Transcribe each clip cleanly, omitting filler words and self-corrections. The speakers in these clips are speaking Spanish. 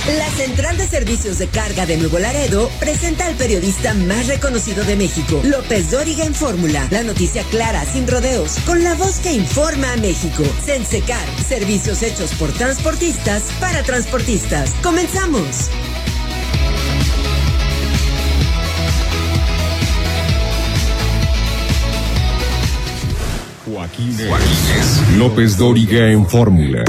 La Central de Servicios de Carga de Nuevo Laredo presenta al periodista más reconocido de México, López Dóriga en Fórmula. La noticia clara, sin rodeos, con la voz que informa a México. Sensecar, servicios hechos por transportistas para transportistas. ¡Comenzamos! Joaquín López Dóriga en Fórmula.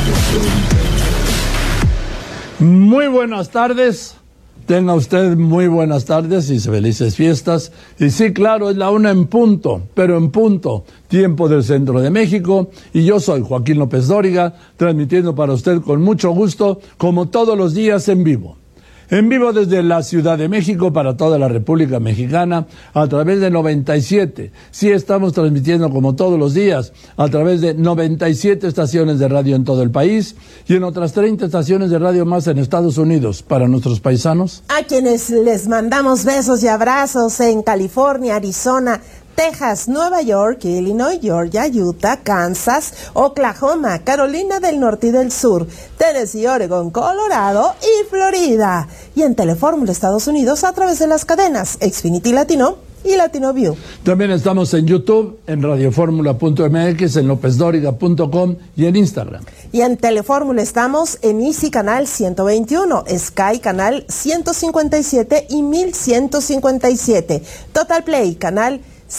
Muy buenas tardes, tenga usted muy buenas tardes y felices fiestas. Y sí, claro, es la 1 en punto, pero en punto, tiempo del centro de México. Y yo soy Joaquín López Dóriga, transmitiendo para usted con mucho gusto, como todos los días en vivo. En vivo desde la Ciudad de México para toda la República Mexicana a través de 97. Sí, estamos transmitiendo como todos los días a través de 97 estaciones de radio en todo el país y en otras 30 estaciones de radio más en Estados Unidos para nuestros paisanos. A quienes les mandamos besos y abrazos en California, Arizona, Texas, Nueva York, Illinois, Georgia, Utah, Kansas, Oklahoma, Carolina del Norte y del Sur, Tennessee, Oregon, Colorado y Florida. Y en Telefórmula Estados Unidos a través de las cadenas Xfinity Latino y Latino View. También estamos en YouTube, en radioformula.mx, en lopezdoriga.com y en Instagram. Y en Telefórmula estamos en Easy Canal 121, Sky Canal 157 y 1157, Total Play Canal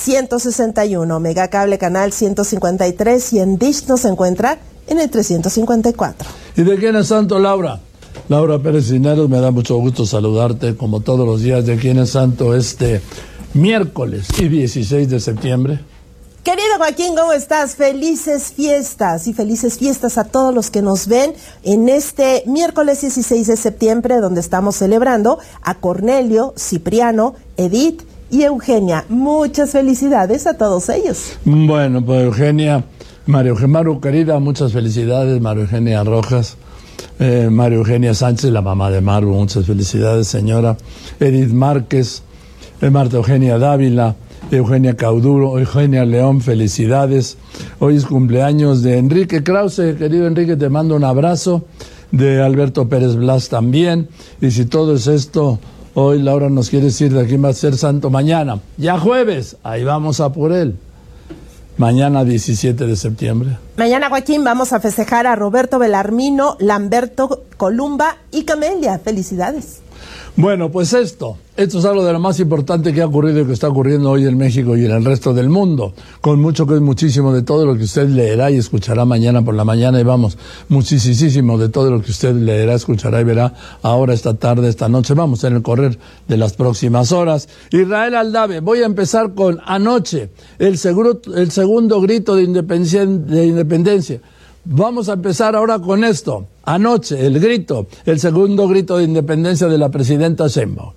161, Megacable Canal 153 y en Dish nos encuentra en el 354. ¿Y de quién es santo, Laura? Laura Pérez Cisneros, me da mucho gusto saludarte como todos los días. ¿De quién es santo este miércoles y 16 de septiembre? Querido Joaquín, ¿cómo estás? Felices fiestas y felices fiestas a todos los que nos ven en este miércoles 16 de septiembre, donde estamos celebrando a Cornelio, Cipriano, Edith y Eugenia. Muchas felicidades a todos ellos. Bueno, pues Eugenia, Maru querida, muchas felicidades. María Eugenia Rojas, María Eugenia Sánchez, la mamá de Maru, muchas felicidades, señora. Edith Márquez, Marta Eugenia Dávila, Eugenia Cauduro, Eugenia León, felicidades. Hoy es cumpleaños de Enrique Krause. Querido Enrique, te mando un abrazo. De Alberto Pérez Blas también. Y si todo es esto, hoy Laura nos quiere decir de quién va a ser santo mañana. Ya jueves, ahí vamos a por él. Mañana 17 de septiembre. Mañana, Joaquín, vamos a festejar a Roberto Belarmino, Lamberto Columba y Camelia. Felicidades. Bueno, pues esto es algo de lo más importante que ha ocurrido y que está ocurriendo hoy en México y en el resto del mundo, con mucho que es muchísimo de todo lo que usted leerá y escuchará mañana por la mañana, y vamos, muchísimo de todo lo que usted leerá, escuchará y verá ahora, esta tarde, esta noche, vamos, en el correr de las próximas horas. Israel Aldave, voy a empezar con anoche, el segundo grito de independencia. Vamos a empezar ahora con esto. Anoche, el segundo grito de independencia de la presidenta Sheinbaum.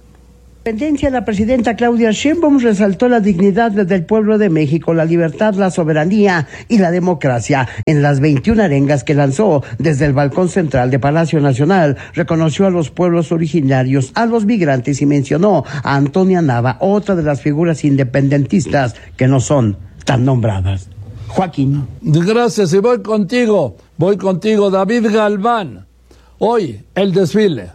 La presidenta Claudia Sheinbaum resaltó la dignidad del pueblo de México, la libertad, la soberanía y la democracia. En las 21 arengas que lanzó desde el balcón central de Palacio Nacional, reconoció a los pueblos originarios, a los migrantes y mencionó a Antonia Nava, otra de las figuras independentistas que no son tan nombradas. Joaquín. Gracias, y voy contigo, David Galván. Hoy, el desfile.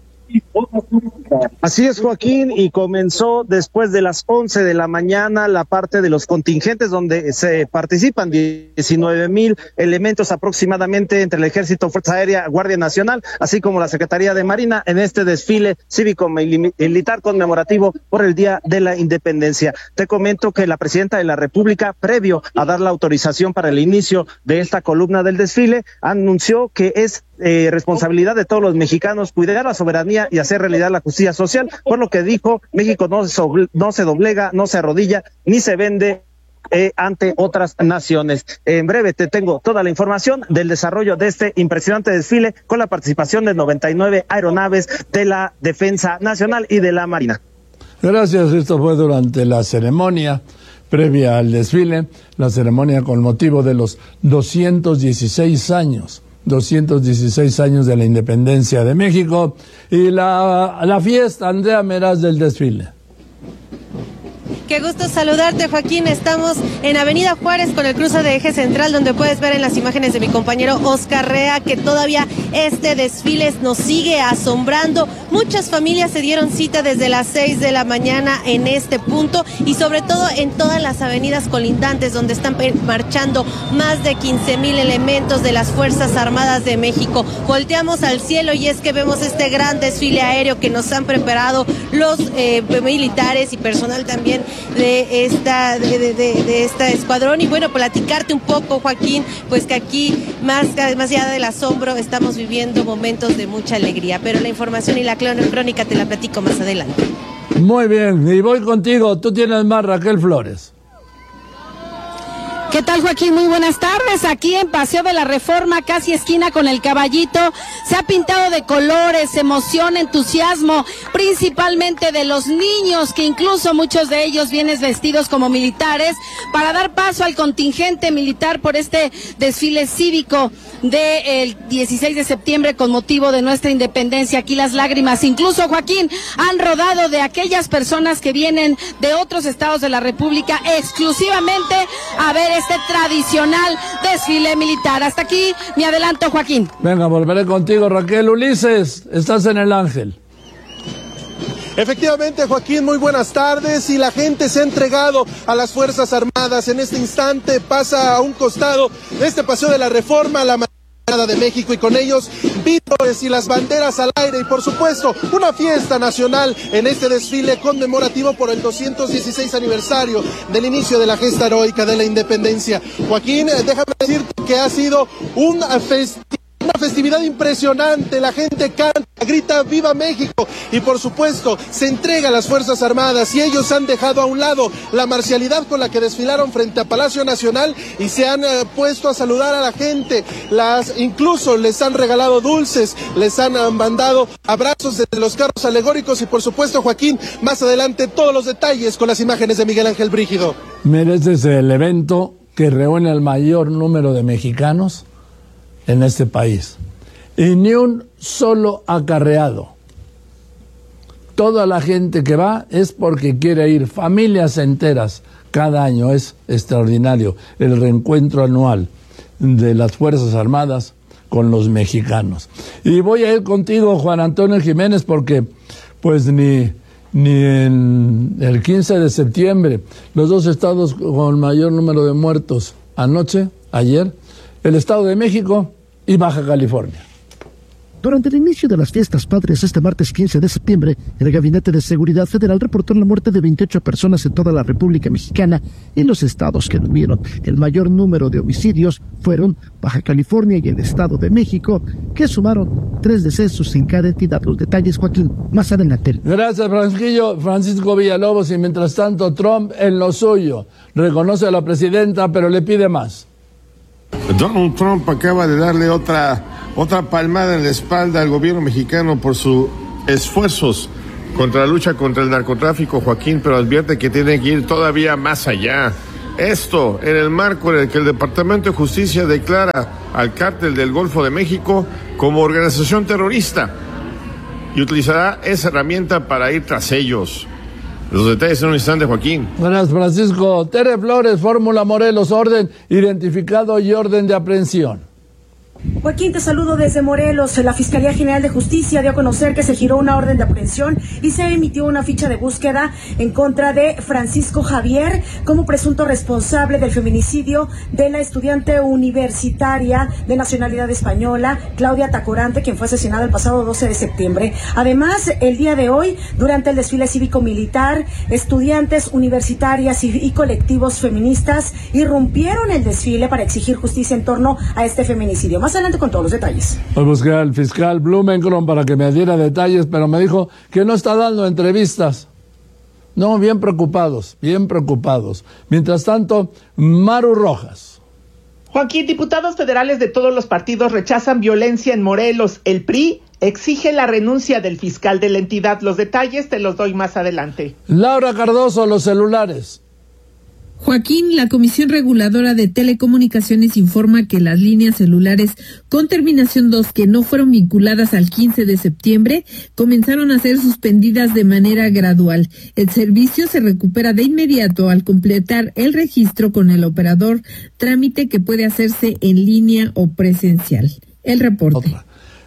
Así es, Joaquín, y comenzó después de las 11 de la mañana la parte de los contingentes donde se participan 19,000 elementos aproximadamente entre el Ejército, Fuerza Aérea, Guardia Nacional, así como la Secretaría de Marina en este desfile cívico-militar conmemorativo por el Día de la Independencia. Te comento que la Presidenta de la República, previo a dar la autorización para el inicio de esta columna del desfile, anunció que es responsabilidad de todos los mexicanos cuidar la soberanía y hacer realidad la justicia social, por lo que dijo, México no se doblega, no se arrodilla, ni se vende ante otras naciones. En breve te tengo toda la información del desarrollo de este impresionante desfile con la participación de 99 aeronaves de la Defensa Nacional y de la Marina. Gracias, esto fue durante la ceremonia previa al desfile, la ceremonia con motivo de los 216 años de la independencia de México y la fiesta, Andrea Meraz, del desfile. Qué gusto saludarte, Joaquín. Estamos en Avenida Juárez con el cruce de Eje Central, donde puedes ver en las imágenes de mi compañero Oscar Rea que todavía este desfile nos sigue asombrando. Muchas familias se dieron cita desde las 6 de la mañana en este punto y sobre todo en todas las avenidas colindantes, donde están marchando más de 15,000 elementos de las Fuerzas Armadas de México. Volteamos al cielo y es que vemos este gran desfile aéreo que nos han preparado los militares y personal también de esta escuadrón. Y bueno, platicarte un poco, Joaquín, pues que aquí más allá del asombro estamos viviendo momentos de mucha alegría, pero la información y la crónica te la platico más adelante. Muy bien, y voy contigo, tú tienes más, Raquel Flores. ¿Qué tal, Joaquín? Muy buenas tardes. Aquí en Paseo de la Reforma, casi esquina con el Caballito, se ha pintado de colores, emoción, entusiasmo, principalmente de los niños, que incluso muchos de ellos vienen vestidos como militares, para dar paso al contingente militar por este desfile cívico del 16 de septiembre con motivo de nuestra independencia. Aquí las lágrimas, incluso, Joaquín, han rodado de aquellas personas que vienen de otros estados de la República exclusivamente a ver este tradicional desfile militar. Hasta aquí mi adelanto, Joaquín. Venga, volveré contigo, Raquel. Ulises, estás en el Ángel. Efectivamente, Joaquín, muy buenas tardes. Y la gente se ha entregado a las Fuerzas Armadas. En este instante pasa a un costado de este Paseo de la Reforma la de México, y con ellos vítores y las banderas al aire, y por supuesto una fiesta nacional en este desfile conmemorativo por el 216 aniversario del inicio de la gesta heroica de la independencia. Joaquín, déjame decirte que ha sido una festividad impresionante. La gente canta, grita ¡Viva México! Y por supuesto se entrega a las Fuerzas Armadas, y ellos han dejado a un lado la marcialidad con la que desfilaron frente a Palacio Nacional y se han puesto a saludar a la gente. Incluso les han regalado dulces, les han mandado abrazos desde los carros alegóricos, y por supuesto, Joaquín, más adelante todos los detalles con las imágenes de Miguel Ángel Brígido. Mira, este es el evento que reúne el mayor número de mexicanos en este país, y ni un solo acarreado. Toda la gente que va es porque quiere ir, familias enteras cada año. Es extraordinario el reencuentro anual de las Fuerzas Armadas con los mexicanos. Y voy a ir contigo, Juan Antonio Jiménez, porque pues ni en el 15 de septiembre, los dos estados con el mayor número de muertos ayer, el Estado de México y Baja California. Durante el inicio de las fiestas patrias este martes 15 de septiembre, el Gabinete de Seguridad Federal reportó la muerte de 28 personas en toda la República Mexicana, y los estados que tuvieron el mayor número de homicidios fueron Baja California y el Estado de México, que sumaron 3 decesos en cada entidad. Los detalles, Joaquín, más adelante. Gracias, Francisco Villalobos. Y mientras tanto, Trump en lo suyo reconoce a la presidenta, pero le pide más. Donald Trump acaba de darle otra palmada en la espalda al gobierno mexicano por sus esfuerzos contra la lucha contra el narcotráfico, Joaquín, pero advierte que tiene que ir todavía más allá. Esto en el marco en el que el Departamento de Justicia declara al Cártel del Golfo de México como organización terrorista y utilizará esa herramienta para ir tras ellos. Los detalles en un instante, Joaquín. Gracias, Francisco. Tere Flores, Fórmula Morelos, orden identificado y orden de aprehensión. Joaquín, te saludo desde Morelos. La Fiscalía General de Justicia dio a conocer que se giró una orden de aprehensión y se emitió una ficha de búsqueda en contra de Francisco Javier como presunto responsable del feminicidio de la estudiante universitaria de nacionalidad española, Claudia Tacorante, quien fue asesinada el pasado 12 de septiembre. Además, el día de hoy, durante el desfile cívico-militar, estudiantes universitarias y colectivos feministas irrumpieron el desfile para exigir justicia en torno a este feminicidio. Más adelante con todos los detalles. Hoy busqué al fiscal Blumenkron para que me diera detalles, pero me dijo que no está dando entrevistas. No, bien preocupados, bien preocupados. Mientras tanto, Maru Rojas. Joaquín, diputados federales de todos los partidos rechazan violencia en Morelos. El PRI exige la renuncia del fiscal de la entidad. Los detalles te los doy más adelante. Laura Cardoso, los celulares. Joaquín, la Comisión Reguladora de Telecomunicaciones informa que las líneas celulares con terminación 2 que no fueron vinculadas al 15 de septiembre comenzaron a ser suspendidas de manera gradual. El servicio se recupera de inmediato al completar el registro con el operador, trámite que puede hacerse en línea o presencial. El reporte.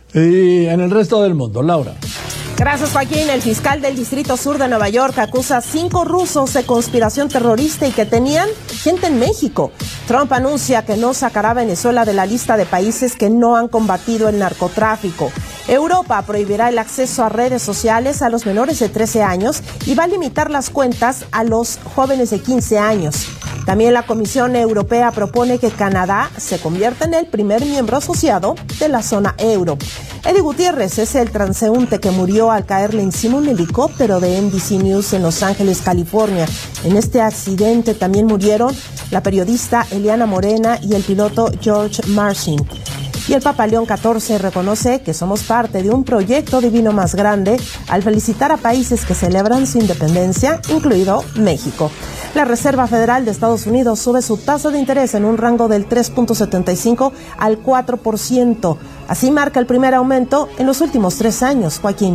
Y en el resto del mundo, Laura. Gracias, Joaquín. El fiscal del Distrito Sur de Nueva York acusa a 5 rusos de conspiración terrorista y que tenían gente en México. Trump anuncia que no sacará a Venezuela de la lista de países que no han combatido el narcotráfico. Europa prohibirá el acceso a redes sociales a los menores de 13 años y va a limitar las cuentas a los jóvenes de 15 años. También la Comisión Europea propone que Canadá se convierta en el primer miembro asociado de la zona euro. Eddie Gutiérrez es el transeúnte que murió al caerle encima un helicóptero de NBC News en Los Ángeles, California. En este accidente también murieron la periodista Eliana Morena y el piloto George Marcin. Y el Papa León XIV reconoce que somos parte de un proyecto divino más grande al felicitar a países que celebran su independencia, incluido México. La Reserva Federal de Estados Unidos sube su tasa de interés en un rango del 3.75 al 4%. Así marca el primer aumento en los últimos 3 años, Joaquín.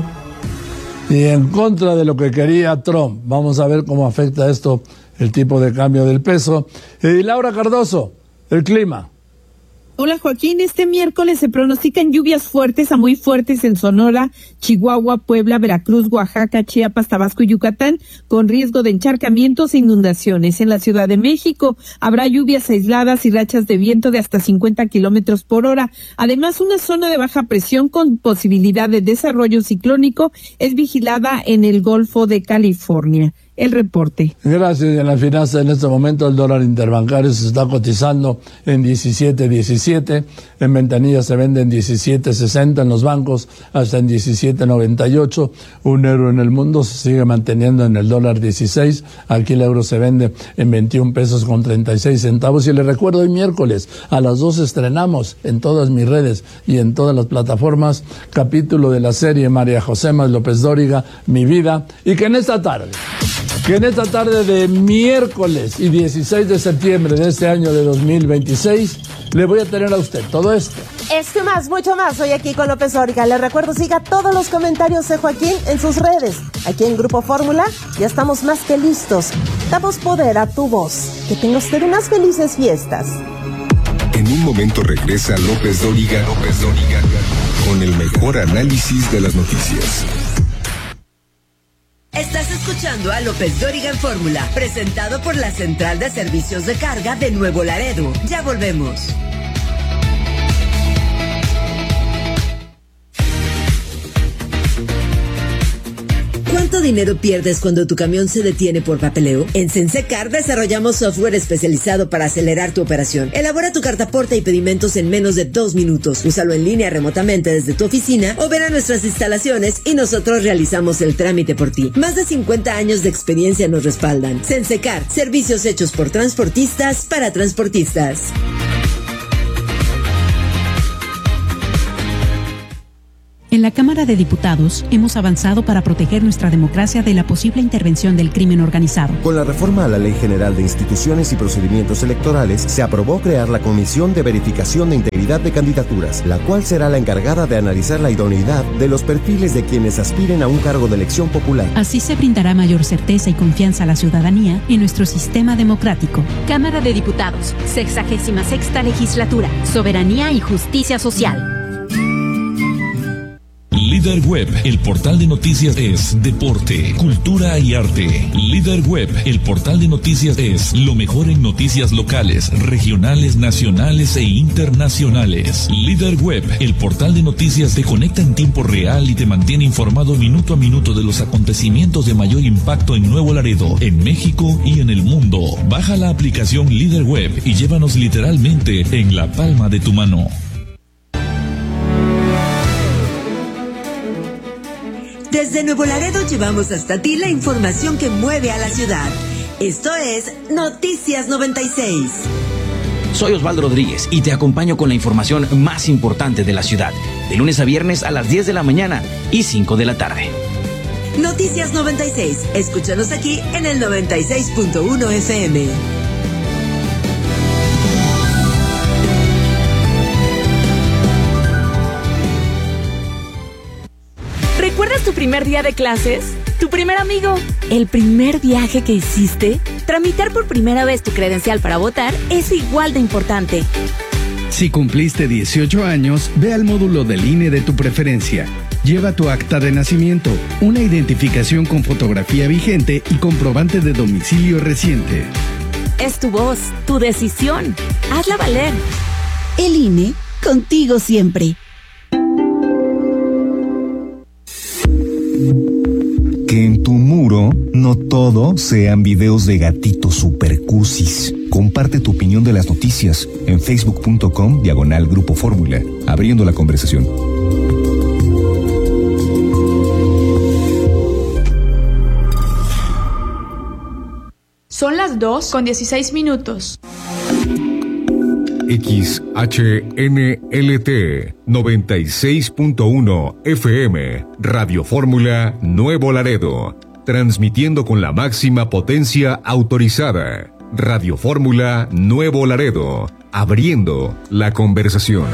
Y en contra de lo que quería Trump, vamos a ver cómo afecta esto el tipo de cambio del peso. Y Laura Cardoso, el clima. Hola Joaquín, este miércoles se pronostican lluvias fuertes a muy fuertes en Sonora, Chihuahua, Puebla, Veracruz, Oaxaca, Chiapas, Tabasco y Yucatán, con riesgo de encharcamientos e inundaciones. En la Ciudad de México habrá lluvias aisladas y rachas de viento de hasta 50 kilómetros por hora. Además, una zona de baja presión con posibilidad de desarrollo ciclónico es vigilada en el Golfo de California. El reporte. Gracias. En la finanza, en este momento el dólar interbancario se está cotizando en 17.17, en ventanillas se vende en 17.60, en los bancos hasta en 17.98, un euro en el mundo se sigue manteniendo en el dólar 16, aquí el euro se vende en 21 pesos con 36 centavos y les recuerdo, hoy miércoles a las 2 estrenamos en todas mis redes y en todas las plataformas capítulo de la serie María José Más López Dóriga, Mi Vida, y que en esta tarde de miércoles y 16 de septiembre de este año de 2026, le voy a tener a usted todo esto. Esto y más, mucho más, hoy aquí con López Dóriga. Le recuerdo, siga todos los comentarios de Joaquín en sus redes. Aquí en Grupo Fórmula ya estamos más que listos. Damos poder a tu voz. Que tenga usted unas felices fiestas. En un momento regresa López Dóriga, con el mejor análisis de las noticias. Estás escuchando a López Dóriga en Fórmula, presentado por la Central de Servicios de Carga de Nuevo Laredo. Ya volvemos. ¿Cuánto dinero pierdes cuando tu camión se detiene por papeleo? En Sensecar desarrollamos software especializado para acelerar tu operación. Elabora tu cartaporte y pedimentos en menos de 2 minutos. Úsalo en línea remotamente desde tu oficina o ven a nuestras instalaciones y nosotros realizamos el trámite por ti. Más de 50 años de experiencia nos respaldan. Sensecar, servicios hechos por transportistas para transportistas. En la Cámara de Diputados hemos avanzado para proteger nuestra democracia de la posible intervención del crimen organizado. Con la reforma a la Ley General de Instituciones y Procedimientos Electorales, se aprobó crear la Comisión de Verificación de Integridad de Candidaturas, la cual será la encargada de analizar la idoneidad de los perfiles de quienes aspiren a un cargo de elección popular. Así se brindará mayor certeza y confianza a la ciudadanía en nuestro sistema democrático. Cámara de Diputados, 66ª Legislatura, Soberanía y Justicia Social. Líder Web, el portal de noticias es deporte, cultura y arte. Líder Web, el portal de noticias es lo mejor en noticias locales, regionales, nacionales e internacionales. Líder Web, el portal de noticias te conecta en tiempo real y te mantiene informado minuto a minuto de los acontecimientos de mayor impacto en Nuevo Laredo, en México y en el mundo. Baja la aplicación Líder Web y llévanos literalmente en la palma de tu mano. Desde Nuevo Laredo llevamos hasta ti la información que mueve a la ciudad. Esto es Noticias 96. Soy Osvaldo Rodríguez y te acompaño con la información más importante de la ciudad, de lunes a viernes a las 10 de la mañana y 5 de la tarde. Noticias 96. Escúchanos aquí en el 96.1 FM. ¿Recuerdas tu primer día de clases? ¿Tu primer amigo? ¿El primer viaje que hiciste? Tramitar por primera vez tu credencial para votar es igual de importante. Si cumpliste 18 años, ve al módulo del INE de tu preferencia. Lleva tu acta de nacimiento, una identificación con fotografía vigente y comprobante de domicilio reciente. Es tu voz, tu decisión. Hazla valer. El INE, contigo siempre. Que en tu muro no todo sean videos de gatitos supercusis. Comparte tu opinión de las noticias en facebook.com/Grupo Fórmula, abriendo la conversación. Son las 2:16. XHNLT 96.1 FM, Radio Fórmula Nuevo Laredo, transmitiendo con la máxima potencia autorizada. Radio Fórmula Nuevo Laredo, abriendo la conversación.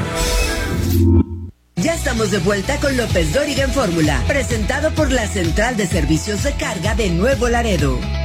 Ya estamos de vuelta con López Dóriga en Fórmula, presentado por la Central de Servicios de Carga de Nuevo Laredo.